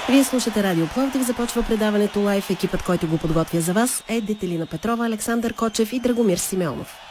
Вие слушате Радио Пловдив, започва предаването лайв. Екипът, който го подготвя за вас, е Детелина Петрова, Александър Кочев и Драгомир Симеонов.